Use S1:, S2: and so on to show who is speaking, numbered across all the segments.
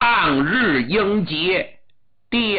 S1: 当日迎接第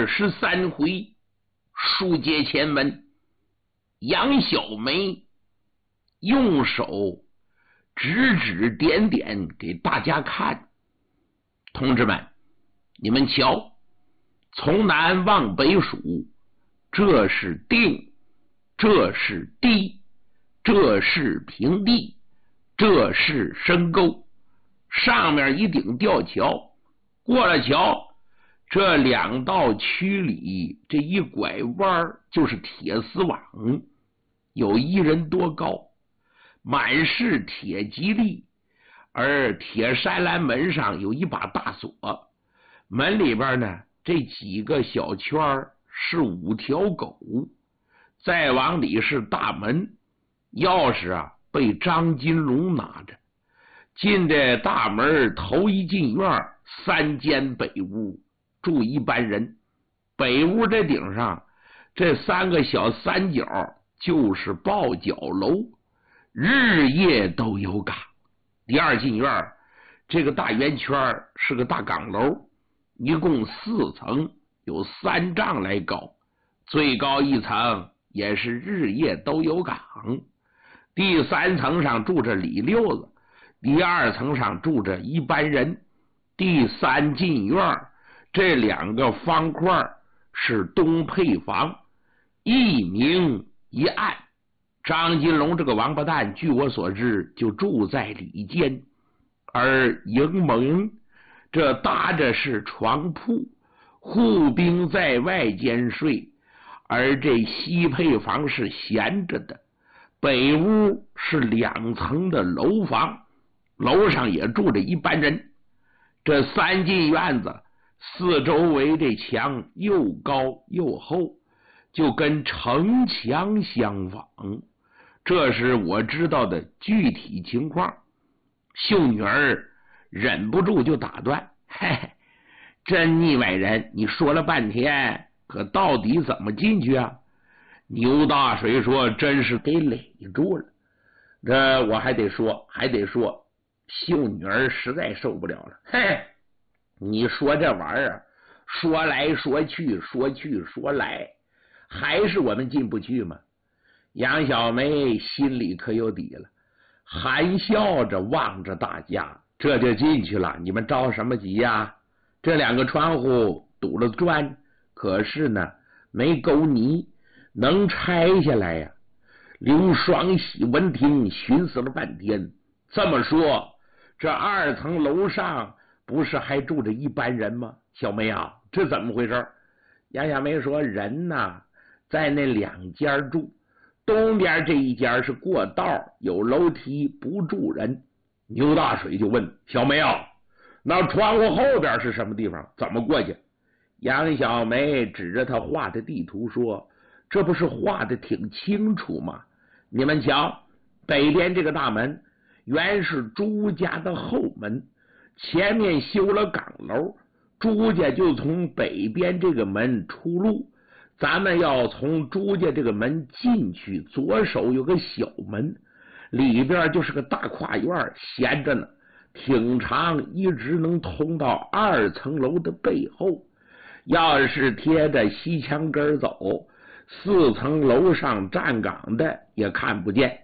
S1: 23回书接前文，杨小梅用手指指点点给大家看。同志们，你们瞧，从南往北数，这是定，这是低，这是平地，这是深沟，上面一顶吊桥，过了桥，这两道区里这一拐弯就是铁丝网，有1人多高，满是铁蒺藜，而铁栅栏门上有一把大锁，门里边呢这几个小圈是5条狗，再往里是大门，钥匙被张金龙拿着。进这大门头一进院，3间北屋住一般人，北屋这顶上这3个小三角就是抱脚楼，日夜都有岗。第二进院，这个大圆圈是个大岗楼，一共4层，有3丈来高，最高一层也是日夜都有岗。第3层上住着李六子，第2层上住着一般人。第3进院，这2个方块是东配房，一明一暗。张金龙这个王八蛋，据我所知就住在里间，而营门这搭着是床铺，护兵在外间睡，而这西配房是闲着的。北屋是2层的楼房，楼上也住着一般人。这3进院子四周围这墙又高又厚，就跟城墙相仿，这是我知道的具体情况。秀女儿忍不住就打断：嘿，真腻歪人，你说了半天，可到底怎么进去啊？牛大水说：真是给垒住了。这我还得说，秀女儿实在受不了了。嘿，你说这玩意儿，说来说去，说去说来，还是我们进不去吗？杨小梅心里可有底了，含笑着望着大家，这就进去了。你们着什么急呀？这2个窗户堵了砖，可是呢没勾泥，能拆下来呀。刘双喜闻听，寻思了半天，这么说，这2层楼上不是还住着一般人吗？小梅啊，这怎么回事？杨小梅说：人呐，在那2间住，东边这一间是过道，有楼梯，不住人。牛大水就问：小梅啊，那窗户后边是什么地方？怎么过去？杨小梅指着他画的地图说：这不是画的挺清楚吗？你们瞧，北边这个大门原是朱家的后门，前面修了岗楼，朱家就从北边这个门出路，咱们要从朱家这个门进去，左手有个小门，里边就是个大跨院，闲着呢，挺长，一直能通到2层楼的背后。要是贴着西墙根走，4层楼上站岗的也看不见。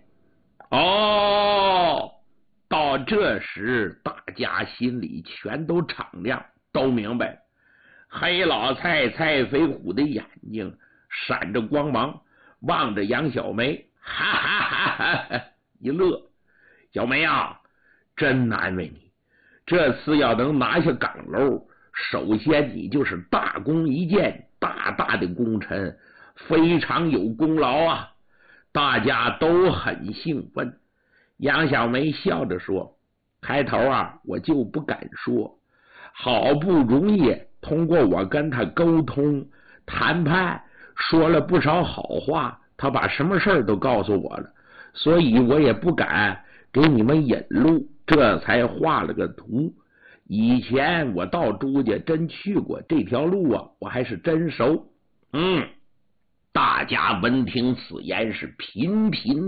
S1: 哦，到这时大家心里全都敞亮，都明白。黑老蔡蔡飞虎的眼睛闪着光芒，望着杨小梅，哈哈哈哈一乐。小梅啊，真难为你，这次要能拿下岗楼，首先你就是大功一件，大大的功臣，非常有功劳啊！大家都很兴奋。杨小梅笑着说：开头我就不敢说，好不容易通过我跟他沟通谈判，说了不少好话，他把什么事都告诉我了，所以我也不敢给你们引路，这才画了个图。以前我到朱家真去过这条路我还是真熟。大家闻听此言是频频